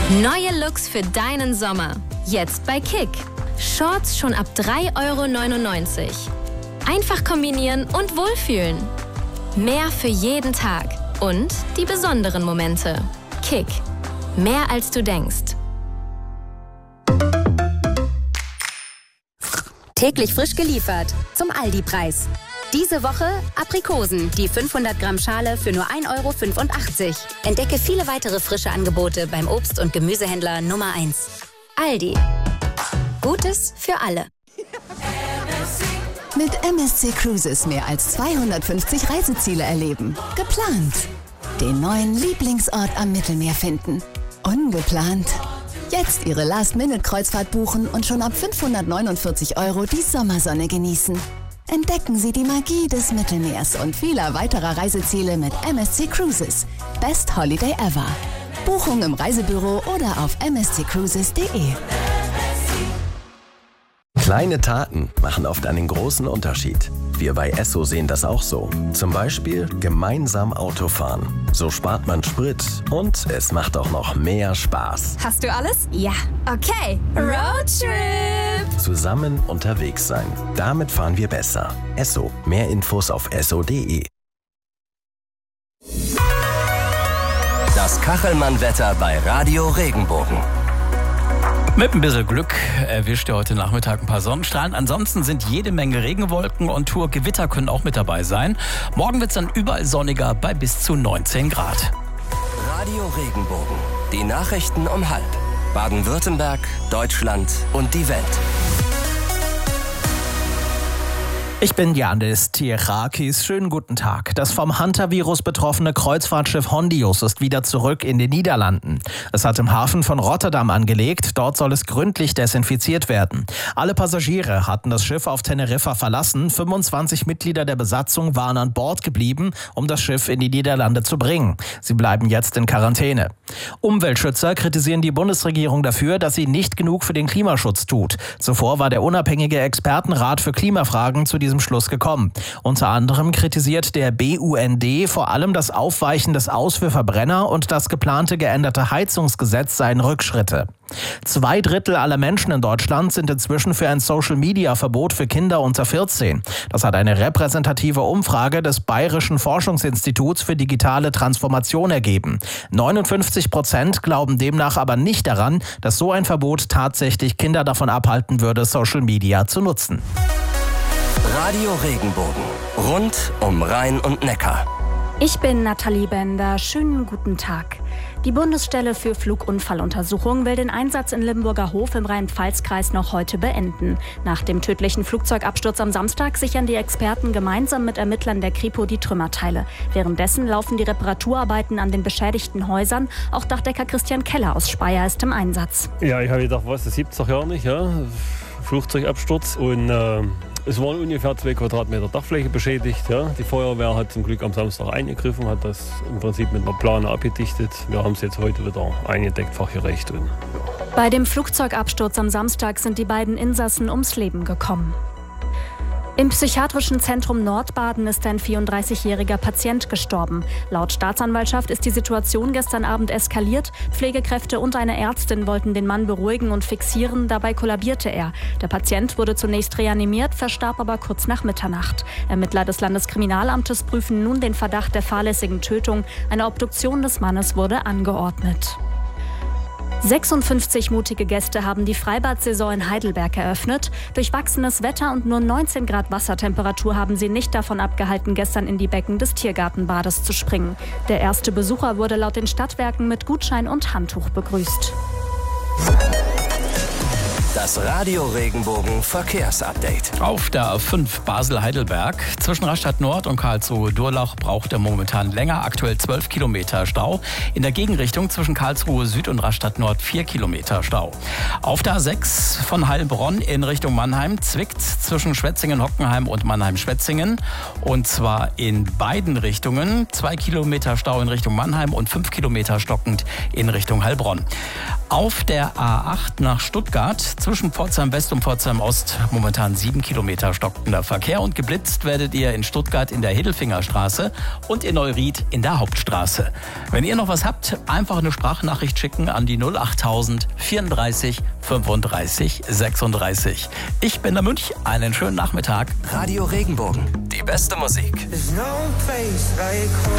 Neue Looks für deinen Sommer. Jetzt bei Kick. Shorts schon ab 3,99 €. Einfach kombinieren und wohlfühlen. Mehr für jeden Tag. Und die besonderen Momente. Kick. Mehr als du denkst. Täglich frisch geliefert. Zum Aldi-Preis. Diese Woche Aprikosen, die 500 Gramm Schale für nur 1,85 €. Entdecke viele weitere frische Angebote beim Obst- und Gemüsehändler Nummer 1. Aldi. Gutes für alle. Mit MSC Cruises mehr als 250 Reiseziele erleben. Geplant. Den neuen Lieblingsort am Mittelmeer finden. Ungeplant. Jetzt Ihre Last-Minute-Kreuzfahrt buchen und schon ab 549 € die Sommersonne genießen. Entdecken Sie die Magie des Mittelmeers und vieler weiterer Reiseziele mit MSC Cruises. Best Holiday ever. Buchung im Reisebüro oder auf msccruises.de. Kleine Taten machen oft einen großen Unterschied. Wir bei Esso sehen das auch so. Zum Beispiel gemeinsam Autofahren. So spart man Sprit und es macht auch noch mehr Spaß. Hast du alles? Ja. Okay. Roadtrip! Zusammen unterwegs sein. Damit fahren wir besser. Esso. Mehr Infos auf esso.de. Das Kachelmann-Wetter bei Radio Regenbogen. Mit ein bisschen Glück erwischt ihr heute Nachmittag ein paar Sonnenstrahlen. Ansonsten sind jede Menge Regenwolken und Gewitter können auch mit dabei sein. Morgen wird es dann überall sonniger bei bis zu 19 Grad. Radio Regenbogen. Die Nachrichten um 12:30. Baden-Württemberg, Deutschland und die Welt. Ich bin Janis Tierakis. Schönen guten Tag. Das vom Hantavirus betroffene Kreuzfahrtschiff Hondius ist wieder zurück in den Niederlanden. Es hat im Hafen von Rotterdam angelegt. Dort soll es gründlich desinfiziert werden. Alle Passagiere hatten das Schiff auf Teneriffa verlassen. 25 Mitglieder der Besatzung waren an Bord geblieben, um das Schiff in die Niederlande zu bringen. Sie bleiben jetzt in Quarantäne. Umweltschützer kritisieren die Bundesregierung dafür, dass sie nicht genug für den Klimaschutz tut. Zuvor war der unabhängige Expertenrat für Klimafragen zu diesem Schluss gekommen. Unter anderem kritisiert der BUND vor allem das Aufweichen des Aus für Verbrenner und das geplante geänderte Heizungsgesetz seien Rückschritte. 2/3 aller Menschen in Deutschland sind inzwischen für ein Social-Media-Verbot für Kinder unter 14. Das hat eine repräsentative Umfrage des Bayerischen Forschungsinstituts für digitale Transformation ergeben. 59% glauben demnach aber nicht daran, dass so ein Verbot tatsächlich Kinder davon abhalten würde, Social Media zu nutzen. Radio Regenbogen. Rund um Rhein und Neckar. Ich bin Nathalie Bender. Schönen guten Tag. Die Bundesstelle für Flugunfalluntersuchung will den Einsatz in Limburger Hof im Rhein-Pfalz-Kreis noch heute beenden. Nach dem tödlichen Flugzeugabsturz am Samstag sichern die Experten gemeinsam mit Ermittlern der Kripo die Trümmerteile. Währenddessen laufen die Reparaturarbeiten an den beschädigten Häusern. Auch Dachdecker Christian Keller aus Speyer ist im Einsatz. Ja, ich habe gedacht, das 70 Jahre nicht, ja? Flugzeugabsturz und es waren ungefähr 2 Quadratmeter Dachfläche beschädigt. Ja. Die Feuerwehr hat zum Glück am Samstag eingegriffen, hat das im Prinzip mit einer Plane abgedichtet. Wir haben es jetzt heute wieder eingedeckt, fachgerecht. Und, ja. Bei dem Flugzeugabsturz am Samstag sind die beiden Insassen ums Leben gekommen. Im psychiatrischen Zentrum Nordbaden ist ein 34-jähriger Patient gestorben. Laut Staatsanwaltschaft ist die Situation gestern Abend eskaliert. Pflegekräfte und eine Ärztin wollten den Mann beruhigen und fixieren. Dabei kollabierte er. Der Patient wurde zunächst reanimiert, verstarb aber kurz nach Mitternacht. Ermittler des Landeskriminalamtes prüfen nun den Verdacht der fahrlässigen Tötung. Eine Obduktion des Mannes wurde angeordnet. 56 mutige Gäste haben die Freibad-Saison in Heidelberg eröffnet. Durchwachsenes Wetter und nur 19 Grad Wassertemperatur haben sie nicht davon abgehalten, gestern in die Becken des Tiergartenbades zu springen. Der erste Besucher wurde laut den Stadtwerken mit Gutschein und Handtuch begrüßt. Das Radio Regenbogen Verkehrsupdate. Auf der A5 Basel-Heidelberg zwischen Rastatt Nord und Karlsruhe-Durlach braucht er momentan länger, aktuell 12 Kilometer Stau. In der Gegenrichtung zwischen Karlsruhe Süd und Rastatt Nord 4 Kilometer Stau. Auf der A6 von Heilbronn in Richtung Mannheim zwickt zwischen Schwetzingen-Hockenheim und Mannheim-Schwetzingen. Und zwar in beiden Richtungen. 2 Kilometer Stau in Richtung Mannheim und 5 Kilometer stockend in Richtung Heilbronn. Auf der A8 nach Stuttgart zwischen zwischen Pforzheim West und Pforzheim Ost momentan 7 Kilometer stockender Verkehr und geblitzt werdet ihr in Stuttgart in der Hiddelfingerstraße und in Neuried in der Hauptstraße. Wenn ihr noch was habt, einfach eine Sprachnachricht schicken an die 08000 34 35 36. Ich bin der Münch, einen schönen Nachmittag. Radio Regenbogen, die beste Musik.